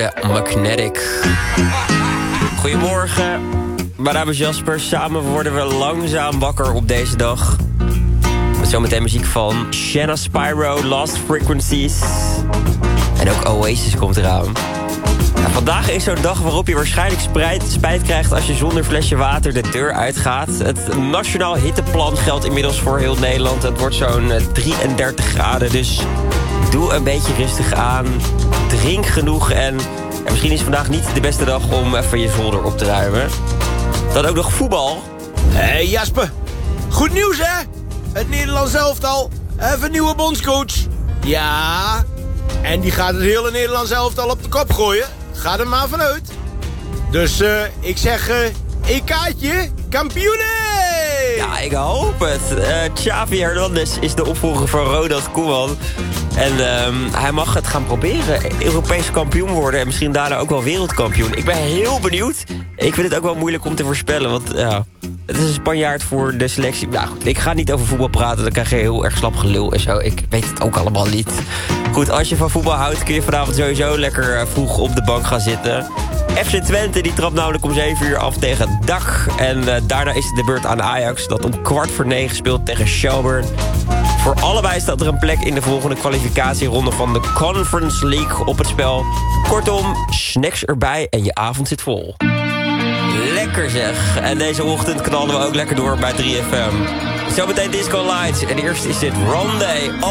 je Magnetic. Goedemorgen, mijn naam is Jasper. Samen worden we langzaam wakker op deze dag. Met zometeen muziek van Shanna Spyro, Lost Frequencies. En ook Oasis komt eraan. Nou, vandaag is zo'n dag waarop je waarschijnlijk spijt krijgt als je zonder flesje water de deur uitgaat. Het Nationaal Hitteplan geldt inmiddels voor heel Nederland. Het wordt zo'n 33 graden, dus doe een beetje rustig aan. Drink genoeg en misschien is vandaag niet de beste dag om even je zolder op te ruimen. Dan ook nog voetbal. Hey Jasper, goed nieuws hè? Het Nederlands elftal heeft een nieuwe bondscoach. Ja, en die gaat het hele Nederlands elftal op de kop gooien. Ga er maar vanuit. Dus ik zeg, EK'tje, kampioenen! Ja, ik hoop het. Xavi Hernandez is de opvolger van Ronald Koeman. En hij mag het gaan proberen. Europees kampioen worden en misschien daarna ook wel wereldkampioen. Ik ben heel benieuwd. Ik vind het ook wel moeilijk om te voorspellen. Want ja, het is een Spanjaard voor de selectie. Nou goed, ik ga niet over voetbal praten. Dan krijg je heel erg slap gelul en zo. Ik weet het ook allemaal niet. Goed, als je van voetbal houdt kun je vanavond sowieso lekker vroeg op de bank gaan zitten. FC Twente die trapt namelijk om 7 uur af tegen DAC. En daarna is het de beurt aan Ajax dat om 8:45 speelt tegen Shelburne. Voor allebei staat er een plek in de volgende kwalificatieronde van de Conference League op het spel. Kortom, snacks erbij en je avond zit vol. Lekker zeg. En deze ochtend knallen we ook lekker door bij 3FM. Zometeen Disco Lights. En eerst is dit Rondé.